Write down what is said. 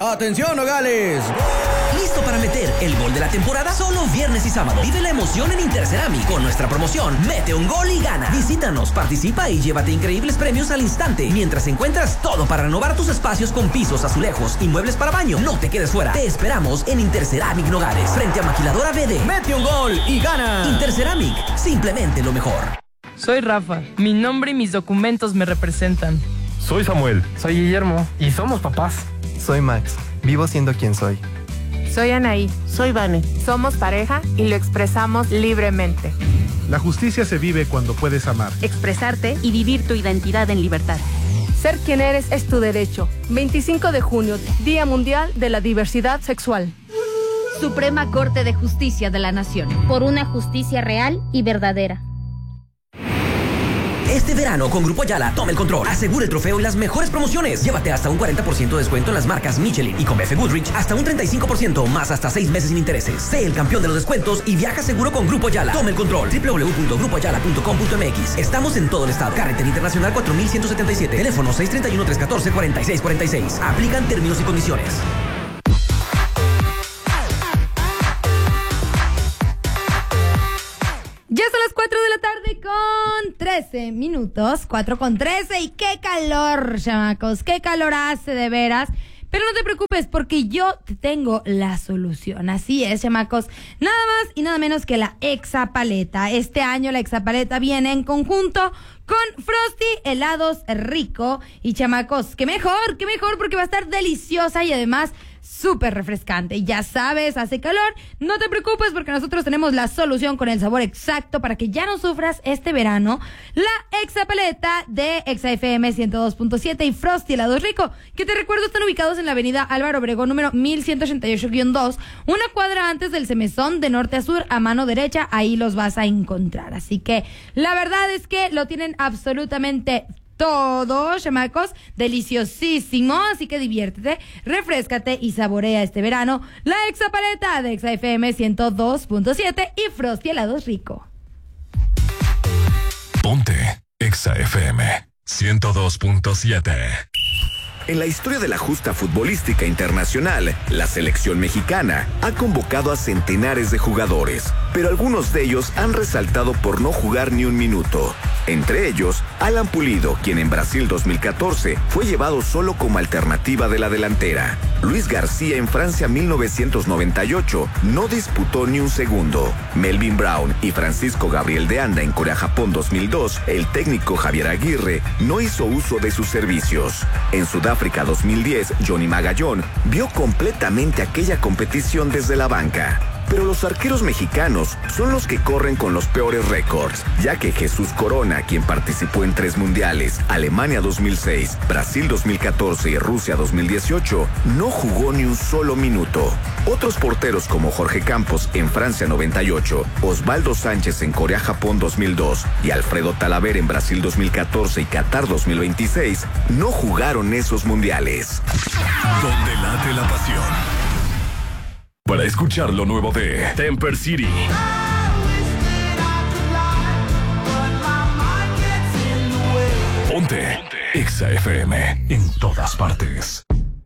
¡Atención, Nogales! ¿Listo para meter el gol de la temporada? Solo viernes y sábado. Vive la emoción en Interceramic con nuestra promoción Mete un gol y gana. Visítanos, participa y llévate increíbles premios al instante mientras encuentras todo para renovar tus espacios con pisos, azulejos y muebles para baño. No te quedes fuera. Te esperamos en Interceramic Nogales, frente a Maquiladora BD. ¡Mete un gol y gana! Interceramic, simplemente lo mejor. Soy Rafa. Mi nombre y mis documentos me representan. Soy Samuel. Soy Guillermo. Y somos papás. Soy Max. Vivo siendo quien soy. Soy Anaí. Soy Vane. Somos pareja y lo expresamos libremente. La justicia se vive cuando puedes amar, expresarte y vivir tu identidad en libertad. Ser quien eres es tu derecho. 25 de junio, Día Mundial de la Diversidad Sexual. Suprema Corte de Justicia de la Nación. Por una justicia real y verdadera. Este verano con Grupo Ayala, toma el control. Asegura el trofeo y las mejores promociones. Llévate hasta un 40% de descuento en las marcas Michelin y con BF Goodrich hasta un 35% más hasta 6 meses sin intereses. Sé el campeón de los descuentos y viaja seguro con Grupo Ayala. Toma el control. www.grupoayala.com.mx. Estamos en todo el estado. Carretera Internacional 4177. Teléfono 631-314-4646. Aplican términos y condiciones. Ya son las 4 de la tarde con 13 minutos, 4 con 13, y qué calor, chamacos, qué calor hace de veras. Pero no te preocupes porque yo te tengo la solución. Así es, chamacos, nada más y nada menos que la Exapaleta. Este año la Exapaleta viene en conjunto con Frosty Helados Rico. Y chamacos, qué mejor porque va a estar deliciosa y además súper refrescante. Ya sabes, hace calor, no te preocupes porque nosotros tenemos la solución con el sabor exacto para que ya no sufras este verano. La Exapaleta de Exa FM 102.7 y Frosty Helados Rico, que te recuerdo están ubicados en la avenida Álvaro Obregón número 1188-2, una cuadra antes del Semezón, de norte a sur, a mano derecha, ahí los vas a encontrar. Así que la verdad es que lo tienen absolutamente todo, chamacos, deliciosísimo, así que diviértete, refréscate y saborea este verano la Exapaleta de Exa FM 102.7 y Frosty Helados Rico. Ponte Exa FM 102.7. En la historia de la justa futbolística internacional, la selección mexicana ha convocado a centenares de jugadores, pero algunos de ellos han resaltado por no jugar ni un minuto. Entre ellos, Alan Pulido, quien en Brasil 2014 fue llevado solo como alternativa de la delantera. Luis García en Francia 1998 no disputó ni un segundo. Melvin Brown y Francisco Gabriel de Anda en Corea-Japón 2002, el técnico Javier Aguirre no hizo uso de sus servicios. En Sudáfrica 2010, Johnny Magallón vio completamente aquella competición desde la banca. Pero los arqueros mexicanos son los que corren con los peores récords, ya que Jesús Corona, quien participó en 3 mundiales, Alemania 2006, Brasil 2014 y Rusia 2018, no jugó ni un solo minuto. Otros porteros como Jorge Campos en Francia 98, Osvaldo Sánchez en Corea-Japón 2002 y Alfredo Talavera en Brasil 2014 y Qatar 2026 no jugaron esos mundiales. Donde late la pasión. Para escuchar lo nuevo de Temper City. Ponte Exa FM en todas partes.